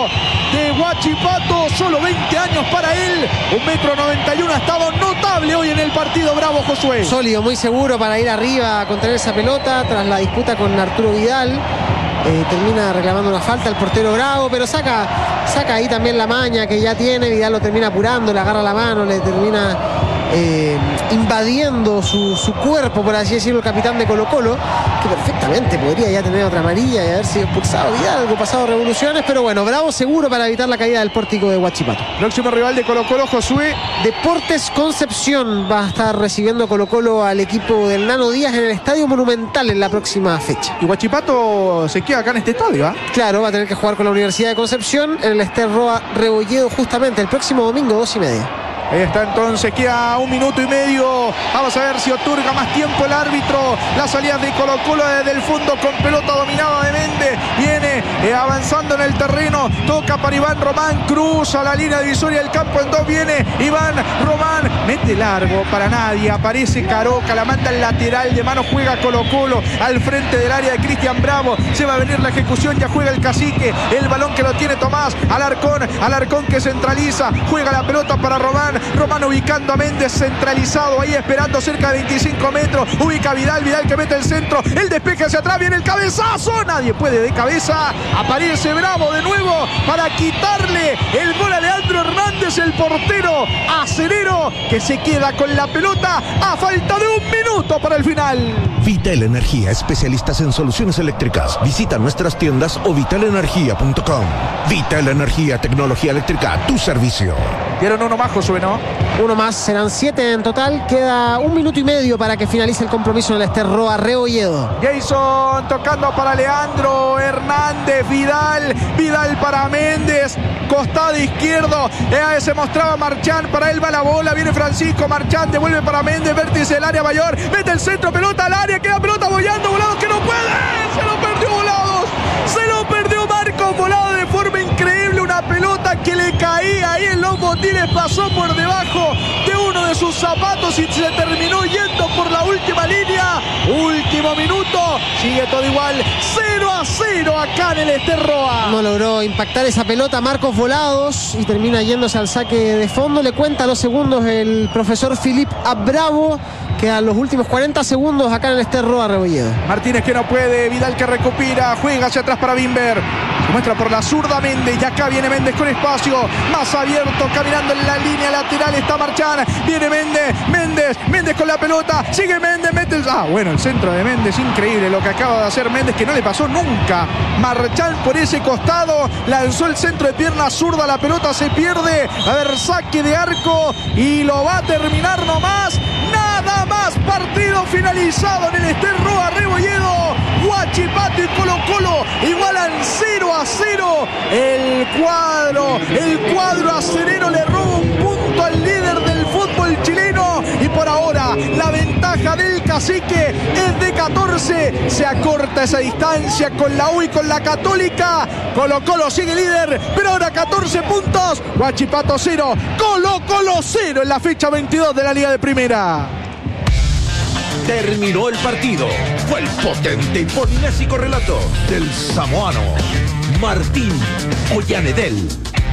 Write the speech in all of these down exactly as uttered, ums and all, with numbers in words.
de Huachipato, solo veinte años para él, un metro noventa y uno, ha estado notable hoy en el partido. Bravo, Josué. Sólido, muy seguro para ir arriba a contener esa pelota tras la disputa con Arturo Vidal. Eh, termina reclamando una falta el portero Bravo, pero saca, saca ahí también la maña que ya tiene. Vidal lo termina apurando, le agarra la mano, le termina eh, invadiendo su, su cuerpo, por así decirlo, el capitán de Colo Colo, que perfectamente podría ya tener otra amarilla y haber sido expulsado Vidal, algo pasado revoluciones, pero bueno, Bravo seguro para evitar la caída del pórtico de Huachipato. Próximo rival de Colo Colo, Josué. Deportes Concepción va a estar recibiendo Colo Colo al equipo del Nano Díaz en el Estadio Monumental en la próxima fecha. Y Huachipato se queda acá en este estadio, ¿ah? ¿eh? Claro, va a tener que jugar con la Universidad de Concepción en el Ester Roa Rebolledo justamente el próximo domingo, dos y media. Ahí está entonces, queda un minuto y medio. Vamos a ver si otorga más tiempo el árbitro. La salida de Colo Colo desde el fondo con pelota dominada de Méndez. Viene eh, avanzando en el terreno. Toca para Iván Román. Cruza la línea divisoria del campo en dos. Viene Iván Román. Mete largo para nadie. Aparece Caroca. La manda al lateral de mano. Juega Colo Colo al frente del área de Cristian Bravo. Se va a venir la ejecución. Ya juega el cacique. El balón que lo tiene Tomás. Alarcón. Alarcón que centraliza. Juega la pelota para Román. Román ubicando a Méndez centralizado ahí esperando cerca de veinticinco metros. Ubica a Vidal, Vidal que mete el centro. El despeje hacia atrás, viene el cabezazo. Nadie puede de cabeza. Aparece Bravo de nuevo para quitarle el gol a Leandro Hernández, el portero acerero, que se queda con la pelota a falta de un minuto para el final. Vital Energía, especialistas en soluciones eléctricas. Visita nuestras tiendas o vital energía punto com. Vital Energía, tecnología eléctrica a tu servicio. Dieron uno más, Josué, ¿no? Uno más, serán siete en total. Queda un minuto y medio para que finalice el compromiso en el Ester Roa Rebolledo. Jason tocando para Leandro Hernández. Vidal, Vidal para Méndez. Costado izquierdo. Eh, se mostraba Marchán. Para él va la bola. Viene Francisco Marchán. Devuelve para Méndez. Vértice del área mayor. Mete el centro. Pelota al área. Queda pelota bollando. Volados que no puede. Se lo perdió Volados. Se lo perdió Marcos Volados de forma increíble. Una pelota que le caía ahí en los botines. Pasó por debajo de uno de sus zapatos y se terminó yendo por la última línea. Último minuto. Sigue todo igual. cero a cero acá en el Ester Roa. No logró impactar esa pelota Marcos Volados y termina yéndose al saque de fondo. Le cuenta los segundos el profesor Filip Bravo. Quedan los últimos cuarenta segundos acá en el Ester Roa Rebolledo. Martínez que no puede. Vidal que recupera. Juega hacia atrás para Bimber. Se muestra por la zurda Méndez. Y acá viene Méndez con espacio. Más abierto. Caminando en la línea lateral está Marchán. Viene Méndez. Méndez. Méndez con la pelota. Sigue Méndez. Mete el... Ah, bueno, el centro de Méndez. Increíble lo que acaba de hacer Méndez, que no le pasó nunca. Marchán por ese costado. Lanzó el centro de pierna zurda. La pelota se pierde. A ver, saque de arco. Y lo va a terminar nomás. Nada más. Partido finalizado en el Ester Roa Rebolledo. Huachipato y Colo Colo igualan cero a cero. El cuadro, el cuadro acerero le roba un punto al líder del fútbol chileno. Y por ahora la ventaja del cacique es de catorce. Se acorta esa distancia con la U y con la Católica. Colo Colo sigue líder, pero ahora catorce puntos. Huachipato cero, Colo Colo cero en la fecha veintidós de la Liga de Primera. Terminó el partido. Fue el potente y polinésico relato del samoano Martín Ollanedel.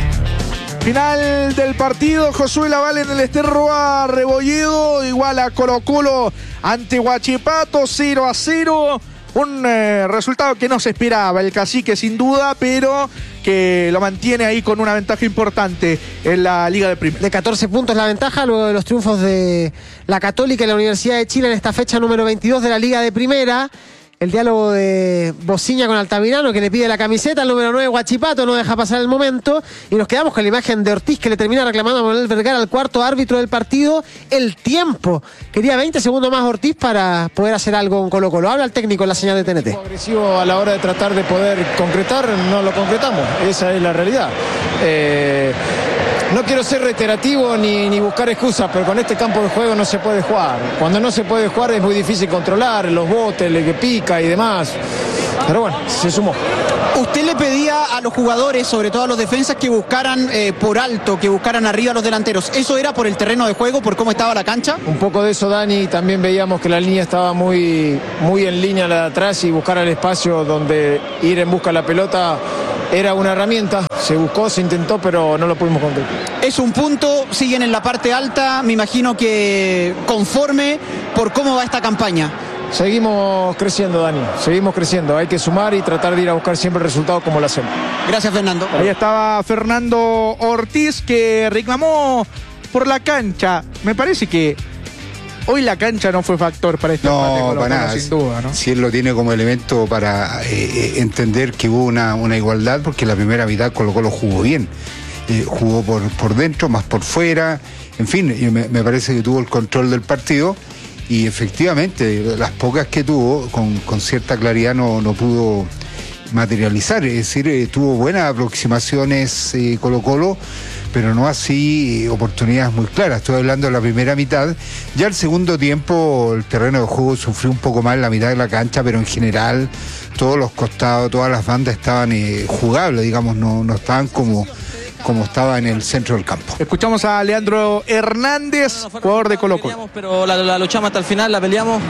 Final del partido, Josué Laval en el Ester Roa Rebolledo, igual a Colo Colo ante Huachipato, cero a cero. Un eh, resultado que no se esperaba el cacique sin duda, pero que lo mantiene ahí con una ventaja importante en la Liga de Primera. De catorce puntos la ventaja, luego de los triunfos de la Católica y la Universidad de Chile en esta fecha número veintidós de la Liga de Primera. El diálogo de Bociña con Altamirano, que le pide la camiseta, el número nueve Huachipato no deja pasar el momento, y nos quedamos con la imagen de Ortiz, que le termina reclamando a Manuel Vergara, al cuarto árbitro del partido, el tiempo. Quería veinte segundos más Ortiz para poder hacer algo con Colo Colo. Habla el técnico en la señal de T N T. Agresivo a la hora de tratar de poder concretar, no lo concretamos, esa es la realidad. Eh... No quiero ser reiterativo ni, ni buscar excusas, pero con este campo de juego no se puede jugar. Cuando no se puede jugar es muy difícil controlar los botes, el que pica y demás. Pero bueno, se sumó. Usted le pedía a los jugadores, sobre todo a los defensas, que buscaran eh, por alto, que buscaran arriba a los delanteros. ¿Eso era por el terreno de juego, por cómo estaba la cancha? Un poco de eso, Dani. También veíamos que la línea estaba muy, muy en línea la de atrás y buscar el espacio donde ir en busca de la pelota era una herramienta, se buscó, se intentó, pero no lo pudimos concretar. Es un punto, siguen en la parte alta, me imagino que conforme por cómo va esta campaña. Seguimos creciendo, Dani, seguimos creciendo, hay que sumar y tratar de ir a buscar siempre el resultado como lo hacemos. Gracias, Fernando. Ahí estaba Fernando Ortiz, que reclamó por la cancha. Me parece que hoy la cancha no fue factor para este no, empate, Colo-Colo, para nada. sin duda, ¿no? Si él lo tiene como elemento para eh, entender que hubo una, una igualdad, porque la primera mitad Colo-Colo jugó bien. Eh, jugó por, por dentro, más por fuera. En fin, me, me parece que tuvo el control del partido. Y efectivamente, las pocas que tuvo, con, con cierta claridad no, no pudo materializar. Es decir, eh, tuvo buenas aproximaciones eh, Colo-Colo, pero no así eh, oportunidades muy claras. Estoy hablando de la primera mitad. Ya el segundo tiempo, el terreno de juego sufrió un poco más en la mitad de la cancha, pero en general todos los costados, todas las bandas estaban eh, jugables, digamos, no, no estaban como... como estaba en el centro del campo. Escuchamos a Leandro Hernández, no, no jugador de Colo-Colo. Pero la, la luchamos hasta el final, la peleamos.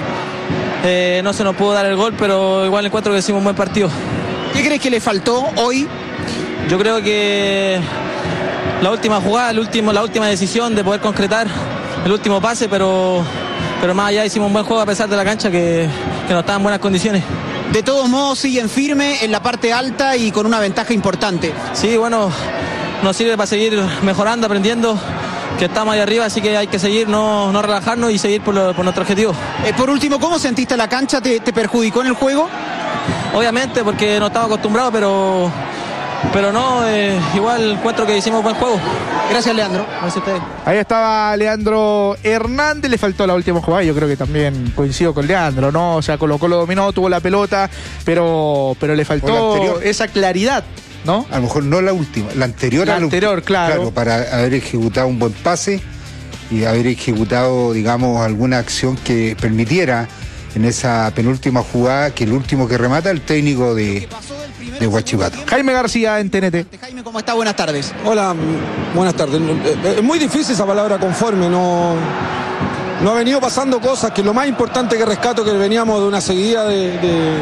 Eh, no se nos pudo dar el gol, pero igual encuentro que hicimos un buen partido. ¿Qué crees que le faltó hoy? Yo creo que la última jugada, el último, la última decisión de poder concretar el último pase, pero, pero más allá hicimos un buen juego a pesar de la cancha que, que no estaba en buenas condiciones. De todos modos siguen firme en la parte alta y con una ventaja importante. Sí, bueno, nos sirve para seguir mejorando, aprendiendo, que estamos ahí arriba, así que hay que seguir, no, no relajarnos y seguir por, lo, por nuestro objetivo. Eh, por último, ¿cómo sentiste la cancha? ¿Te, te perjudicó en el juego? Obviamente, porque no estaba acostumbrado, pero, pero no, eh, igual encuentro que hicimos buen juego. Gracias, Leandro. Gracias a ustedes. Ahí estaba Leandro Hernández, le faltó la última jugada, yo creo que también coincido con Leandro, ¿no? O sea, Colo-Colo dominó, tuvo la pelota, pero, pero le faltó esa claridad, ¿no? A lo mejor no la última, la anterior la a la anterior, última. claro. Claro, para haber ejecutado un buen pase y haber ejecutado, digamos, alguna acción que permitiera en esa penúltima jugada que el último que remata el técnico de, de Huachipato. Jaime García en T N T. Jaime, ¿cómo está? Buenas tardes. Hola, buenas tardes. Es muy difícil esa palabra conforme, no, no ha venido pasando cosas, que lo más importante que rescato que veníamos de una seguida de... de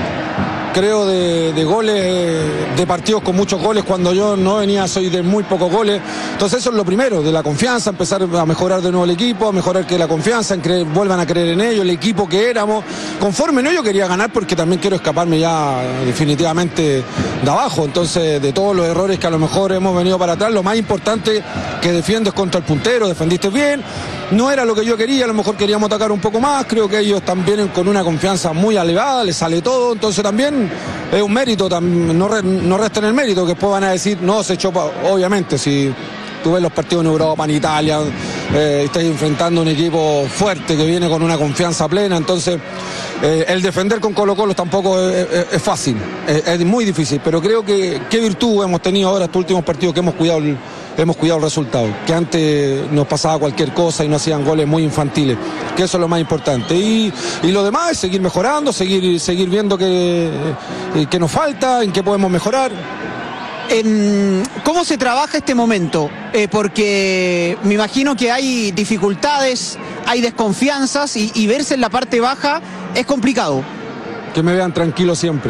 creo de, de goles, de partidos con muchos goles, cuando yo no venía soy de muy pocos goles, entonces eso es lo primero, de la confianza, empezar a mejorar de nuevo el equipo, a mejorar que la confianza, en creer, vuelvan a creer en ellos, el equipo que éramos, conforme no yo quería ganar porque también quiero escaparme ya definitivamente de abajo, entonces de todos los errores que a lo mejor hemos venido para atrás, lo más importante que defiendes contra el puntero, defendiste bien, no era lo que yo quería, a lo mejor queríamos atacar un poco más, creo que ellos también con una confianza muy elevada, les sale todo, entonces también es un mérito, no, re, no resten el mérito, que después van a decir, no, se echó, pa... obviamente, si tú ves los partidos en Europa, en Italia, eh, estás enfrentando un equipo fuerte que viene con una confianza plena, entonces eh, el defender con Colo-Colo tampoco es, es, es fácil, es, es muy difícil, pero creo que qué virtud hemos tenido ahora estos últimos partidos que hemos cuidado el, hemos cuidado el resultado, que antes nos pasaba cualquier cosa y no hacían goles muy infantiles, que eso es lo más importante. Y, y lo demás es seguir mejorando, seguir, seguir viendo qué que nos falta, en qué podemos mejorar. En, ¿Cómo se trabaja este momento? Eh, porque me imagino que hay dificultades, hay desconfianzas y, y verse en la parte baja es complicado. Que me vean tranquilo siempre.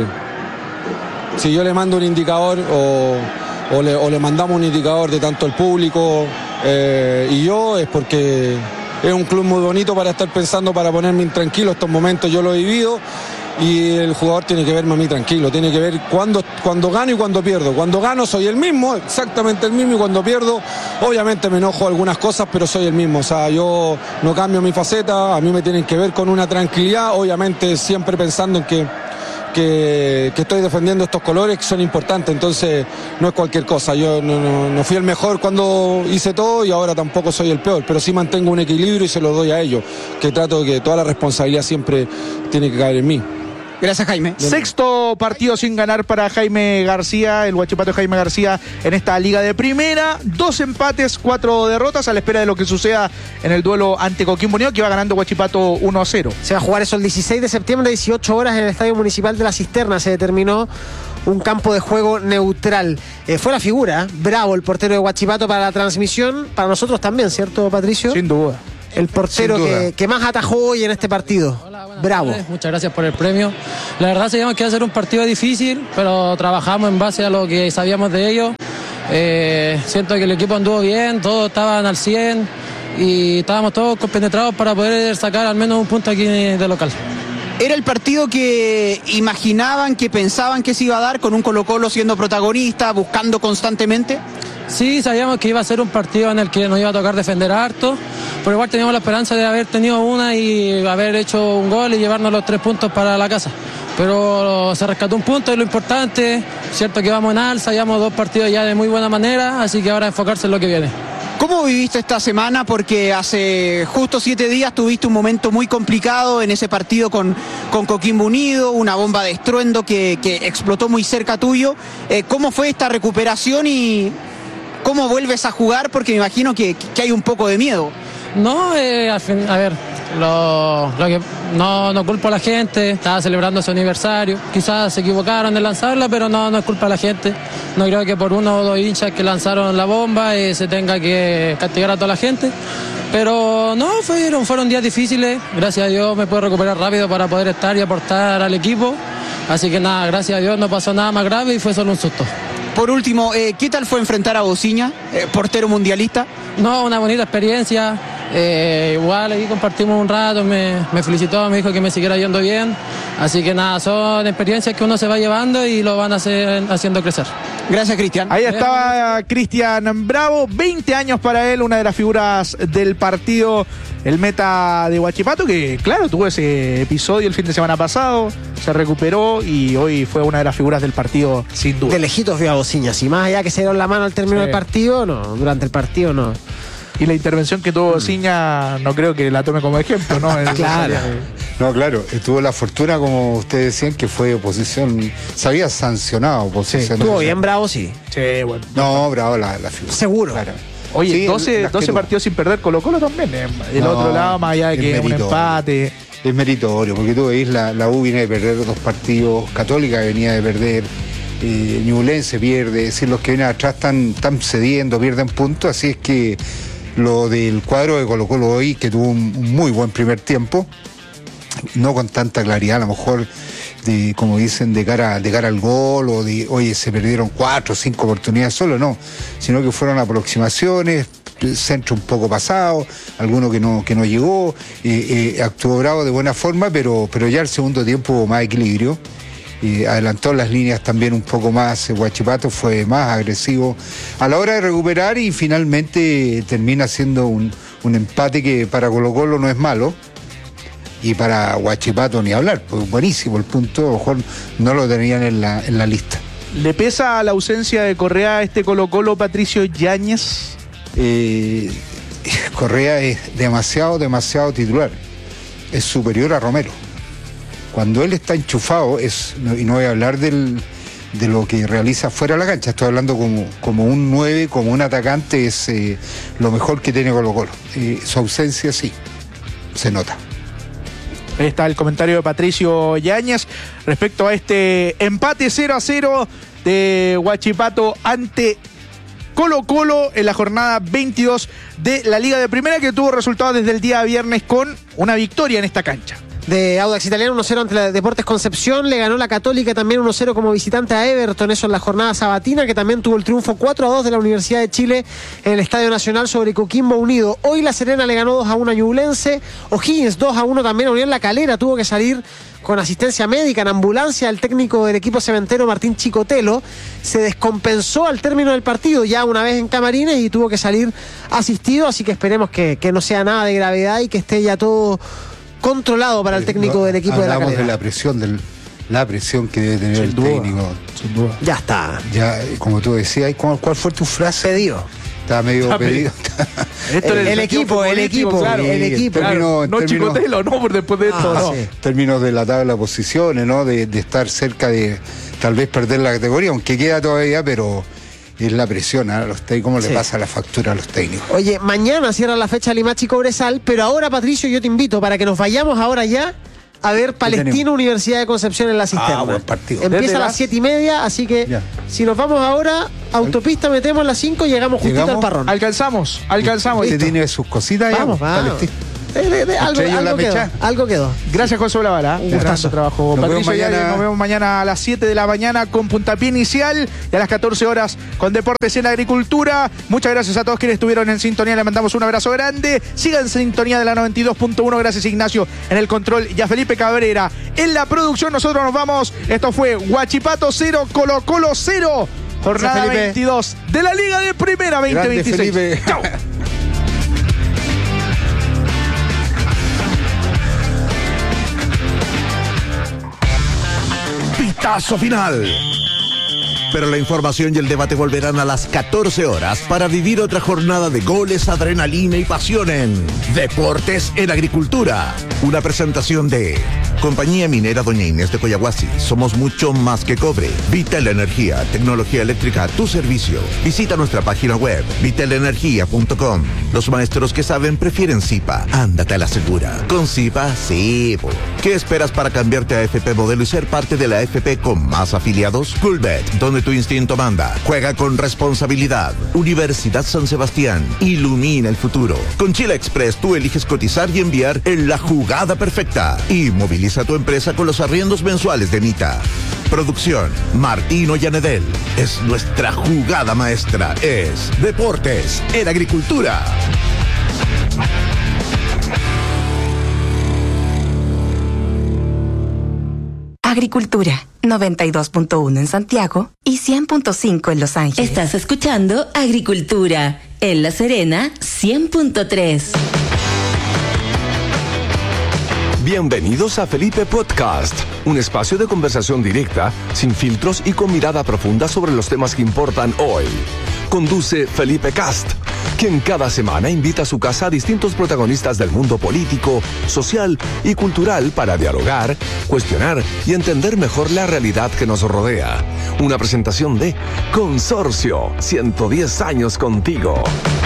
Si yo le mando un indicador o... O le, o le mandamos un indicador de tanto el público eh, y yo, es porque es un club muy bonito para estar pensando, para ponerme intranquilo. Estos momentos yo lo he vivido y el jugador tiene que verme a mí tranquilo, tiene que ver cuando, cuando gano y cuando pierdo. Cuando gano soy el mismo, exactamente el mismo, y cuando pierdo obviamente me enojo algunas cosas, pero soy el mismo. O sea, yo no cambio mi faceta, a mí me tienen que ver con una tranquilidad, obviamente siempre pensando en que Que, que estoy defendiendo estos colores que son importantes, entonces no es cualquier cosa. Yo no, no, no fui el mejor cuando hice todo y ahora tampoco soy el peor, pero sí mantengo un equilibrio y se lo doy a ellos, que trato de que toda la responsabilidad siempre tiene que caer en mí. Gracias, Jaime. Sexto partido sin ganar para Jaime García, el Huachipato de Jaime García en esta liga de primera. Dos empates, cuatro derrotas, a la espera de lo que suceda en el duelo ante Coquimbo Unido, que va ganando Huachipato uno a cero. Se va a jugar eso el dieciséis de septiembre, dieciocho horas en el Estadio Municipal de La Cisterna. Se determinó un campo de juego neutral. Eh, fue la figura, Bravo, el portero de Huachipato para la transmisión. Para nosotros también, ¿cierto, Patricio? Sin duda. El portero que, que más atajó hoy en este partido. Hola, Bravo. Muchas gracias por el premio. La verdad sabíamos que iba a ser un partido difícil, pero trabajamos en base a lo que sabíamos de ellos. Eh, siento que el equipo anduvo bien, todos estaban al cien y estábamos todos compenetrados para poder sacar al menos un punto aquí de local. ¿Era el partido que imaginaban, que pensaban que se iba a dar, con un Colo-Colo siendo protagonista, buscando constantemente? Sí, sabíamos que iba a ser un partido en el que nos iba a tocar defender harto, pero igual teníamos la esperanza de haber tenido una y haber hecho un gol y llevarnos los tres puntos para la casa. Pero se rescató un punto, es lo importante. Cierto que vamos en alza, llevamos dos partidos ya de muy buena manera, así que ahora enfocarse en lo que viene. ¿Cómo viviste esta semana? Porque hace justo siete días tuviste un momento muy complicado en ese partido con, con Coquimbo Unido, una bomba de estruendo que, que explotó muy cerca tuyo. Eh, ¿Cómo fue esta recuperación y cómo vuelves a jugar? Porque me imagino que, que hay un poco de miedo. No, eh, al fin, a ver, lo, lo que no, no culpo a la gente, estaba celebrando su aniversario, quizás se equivocaron de lanzarla, pero no, no es culpa a la gente. No creo que por uno o dos hinchas que lanzaron la bomba eh, se tenga que castigar a toda la gente. Pero no, fueron, fueron días difíciles, gracias a Dios me puedo recuperar rápido para poder estar y aportar al equipo. Así que nada, gracias a Dios no pasó nada más grave y fue solo un susto. Por último, eh, ¿qué tal fue enfrentar a Bociña, eh, portero mundialista? No, una bonita experiencia. Eh, igual ahí compartimos un rato, me, me felicitó, me dijo que me siguiera yendo bien. Así que nada, son experiencias que uno se va llevando y lo van a hacer, haciendo crecer. Gracias, Cristian. Ahí estaba Cristian Bravo, veinte años para él, una de las figuras del partido, el meta de Huachipato, que claro, tuvo ese episodio el fin de semana pasado, se recuperó y hoy fue una de las figuras del partido, sin duda. De lejitos vio a Bociñas, y más allá que se dieron la mano al término Sí. del partido, no, durante el partido no. Y la intervención que tuvo Bociña, no creo que la tome como ejemplo, ¿no? Claro. No, claro, tuvo la fortuna, como ustedes decían, que fue oposición, se había sancionado oposición. Estuvo bien Bravo, sí. Sí, bueno. No, Bravo la, la figura. Seguro. Claro. Oye, Sí, doce, las que doce tuvo. partidos sin perder, Colo Colo también. eh. El No, otro lado, más allá de es que un meritorio. empate. Es meritorio, porque tú veis, la, la U viene de perder dos partidos, Católica venía de perder, eh, Ñublense pierde, es decir, los que vienen atrás están, están cediendo, pierden puntos, así es que lo del cuadro de Colo Colo hoy, que tuvo un, un muy buen primer tiempo, no con tanta claridad, a lo mejor, de, como dicen, de cara, de cara al gol, o de, oye, se perdieron cuatro o cinco oportunidades solo, no, sino que fueron aproximaciones, centro un poco pasado, alguno que no, que no llegó, eh, eh, actuó Bravo de buena forma, pero, pero ya el segundo tiempo hubo más equilibrio. Eh, adelantó las líneas también un poco más, eh, Huachipato fue más agresivo a la hora de recuperar y finalmente termina siendo un, un empate que para Colo Colo no es malo y para Huachipato ni hablar, pues buenísimo el punto, a lo mejor no lo tenían en la, en la lista. ¿Le pesa la ausencia de Correa a este Colo Colo, Patricio Yáñez? Eh, Correa es demasiado, demasiado titular, es superior a Romero. Cuando él está enchufado, es, y no voy a hablar del, de lo que realiza fuera de la cancha, estoy hablando como, como un nueve, como un atacante, es eh, lo mejor que tiene Colo Colo. Eh, su ausencia sí, se nota. Ahí está el comentario de Patricio Yáñez respecto a este empate cero a cero de Huachipato ante Colo Colo en la jornada veintidós de la Liga de Primera, que tuvo resultados desde el día viernes con una victoria en esta cancha. De Audax Italiano uno cero ante la Deportes Concepción, le ganó la Católica también uno cero como visitante a Everton, eso en la jornada sabatina, que también tuvo el triunfo cuatro a dos de la Universidad de Chile en el Estadio Nacional sobre Coquimbo Unido. Hoy La Serena le ganó dos a uno a Ñublense, O'Higgins dos a uno también a Unión La Calera, tuvo que salir con asistencia médica en ambulancia. El técnico del equipo cementero, Martín Chicotelo, se descompensó al término del partido ya una vez en camarines y tuvo que salir asistido, así que esperemos que, que no sea nada de gravedad y que esté ya todo controlado para el técnico del equipo de La Hablamos Calera. de la presión, del, la presión que debe tener Sin el duda, técnico. sin duda. Ya está. Ya, como tú decías, ¿cuál, cuál fue tu frase? Pedido. Estaba medio Está pedido. Esto El- en el sentido equipo, el futbolístico, equipo, claro. el equipo. Claro, Terminó- no terminó- Chicotelo, no, por después de esto, Ah, no. sí. En términos de la tabla de posiciones, ¿no? De, de estar cerca de tal vez perder la categoría, aunque queda todavía, pero es la presión a los técnicos, cómo Sí. le pasa la factura a los técnicos. Oye, mañana cierra la fecha Limachi Cobresal, pero ahora, Patricio, yo te invito para que nos vayamos ahora ya a ver Palestino tenemos? Universidad de Concepción en la cisterna. Ah, buen partido. Empieza Desde a las las- siete y media, así que Ya. si nos vamos ahora, autopista metemos las cinco y llegamos justito ¿Llegamos? al parrón. Alcanzamos, alcanzamos. Usted listo. tiene sus cositas ya, Vamos, pues, vamos. Palestino. De, de, de, algo, Estrella algo, la quedó, mecha. algo quedó. Gracias, José Olavala. Un gustazo trabajo. Nos Patricio vemos Yáñez, mañana. nos vemos mañana a las siete de la mañana con puntapié inicial y a las catorce horas con Deportes en Agricultura. Muchas gracias a todos quienes estuvieron en sintonía. Le mandamos un abrazo grande. Sigan en sintonía de la noventa y dos punto uno. Gracias, Ignacio, en el control y a Felipe Cabrera en la producción. Nosotros nos vamos. Esto fue Huachipato cero, Colo Colo cero. Jornada Felipe. veintidós de la Liga de Primera veinte veintiséis. Grande, Felipe. Chao. Pitazo final. Pero la información y el debate volverán a las catorce horas para vivir otra jornada de goles, adrenalina y pasión en Deportes en Agricultura. Una presentación de Compañía Minera Doña Inés de Coyahuasi. Somos mucho más que cobre. Vital Energía, tecnología eléctrica a tu servicio. Visita nuestra página web, vital energía punto com. Los maestros que saben prefieren Zipa. Ándate a la segura. Con Zipa, sí. po. ¿Qué esperas para cambiarte a A F P Modelo y ser parte de la A F P con más afiliados? Coolbet, donde tu instinto manda. Juega con responsabilidad. Universidad San Sebastián. Ilumina el futuro. Con Chile Express tú eliges cotizar y enviar en la jugada perfecta. Y moviliza tu empresa con los arriendos mensuales de Mita. Producción Martino Llanedel. Es nuestra jugada maestra. Es Deportes en Agricultura. Agricultura, noventa y dos punto uno en Santiago y cien punto cinco en Los Ángeles. Estás escuchando Agricultura, en La Serena, cien punto tres. Bienvenidos a Felipe Podcast, un espacio de conversación directa, sin filtros y con mirada profunda sobre los temas que importan hoy. Conduce Felipe Cast, quien cada semana invita a su casa a distintos protagonistas del mundo político, social y cultural para dialogar, cuestionar y entender mejor la realidad que nos rodea. Una presentación de Consorcio, ciento diez años contigo.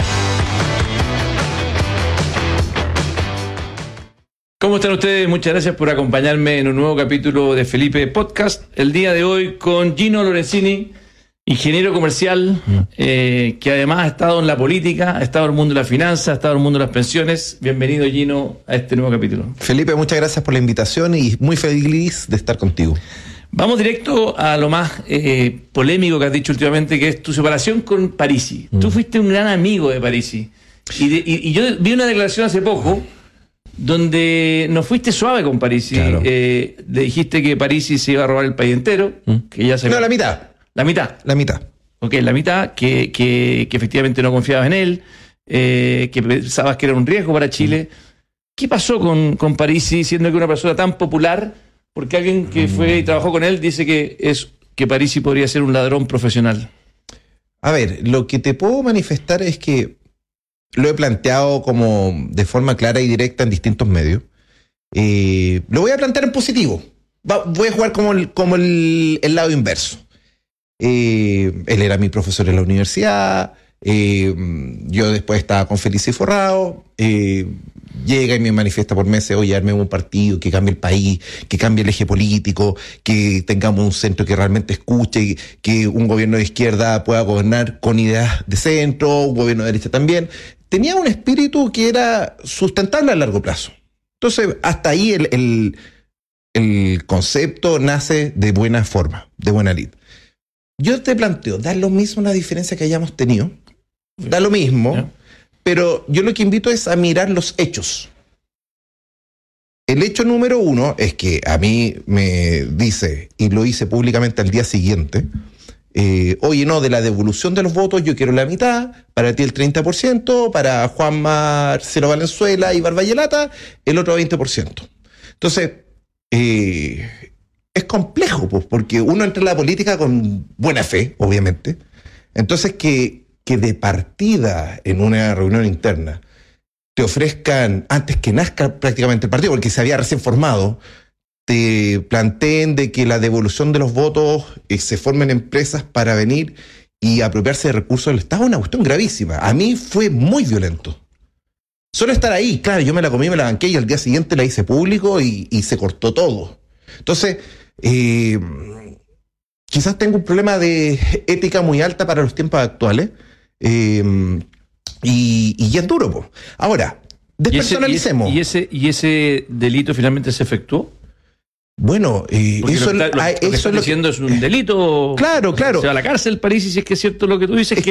¿Cómo están ustedes? Muchas gracias por acompañarme en un nuevo capítulo de Felipe Podcast. El día de hoy con Gino Lorenzini, ingeniero comercial, eh, que además ha estado en la política, ha estado en el mundo de la finanza, ha estado en el mundo de las pensiones. Bienvenido, Gino, a este nuevo capítulo. Felipe, muchas gracias por la invitación y muy feliz de estar contigo. Vamos directo a lo más eh, polémico que has dicho últimamente, que es tu separación con Parisi. Mm. Tú fuiste un gran amigo de Parisi. Y, de, y, y yo vi una declaración hace poco donde no fuiste suave con Parisi. Claro. Eh, le dijiste que Parisi se iba a robar el país entero. Mm. Que ya se no, la mitad. La mitad. La mitad. Ok, la mitad, que, que, que efectivamente no confiabas en él, eh, que pensabas que era un riesgo para Chile. Mm. ¿Qué pasó con, con Parisi, siendo que una persona tan popular? Porque alguien que fue y trabajó con él dice que, es, que Parisi podría ser un ladrón profesional. A ver, lo que te puedo manifestar es que lo he planteado como de forma clara y directa en distintos medios. Eh, lo voy a plantear en positivo. Va, voy a jugar como el, como el, el lado inverso. Eh, él era mi profesor en la universidad. Eh, yo después estaba con Felice Forrado. Eh, llega y me manifiesta por meses: oye, arme un partido que cambie el país, que cambie el eje político, que tengamos un centro que realmente escuche, que un gobierno de izquierda pueda gobernar con ideas de centro, un gobierno de derecha también. Tenía un espíritu que era sustentable a largo plazo. Entonces, hasta ahí el, el, el concepto nace de buena forma, de buena lid. Yo te planteo, da lo mismo la diferencia que hayamos tenido, da lo mismo, yeah. Pero yo lo que invito es a mirar los hechos. El hecho número uno es que a mí me dice, y lo hice públicamente al día siguiente, eh, oye, no, de la devolución de los votos yo quiero la mitad, para ti el treinta por ciento, para Juan Marcelo Valenzuela y Barbayelata el otro veinte por ciento. Entonces, eh, es complejo, pues, porque uno entra en la política con buena fe, obviamente. Entonces, que, que de partida en una reunión interna te ofrezcan, antes que nazca prácticamente el partido, porque se había recién formado, te planteen de que la devolución de los votos eh, se formen empresas para venir y apropiarse de recursos del Estado, es una cuestión gravísima. A mí fue muy violento. Solo estar ahí, claro, yo me la comí, me la banqué y al día siguiente la hice público y, y se cortó todo. Entonces, eh, quizás tengo un problema de ética muy alta para los tiempos actuales, eh, y, y ya es duro, po. Ahora, Despersonalicemos. ¿Y ese, y, ese, ¿Y ese delito finalmente se efectuó? Bueno, eh, eso, lo, está, lo, ah, lo que eso está es lo diciendo que, es un delito. Claro, claro. Se va a la cárcel, París, y si es que es cierto lo que tú dices. Es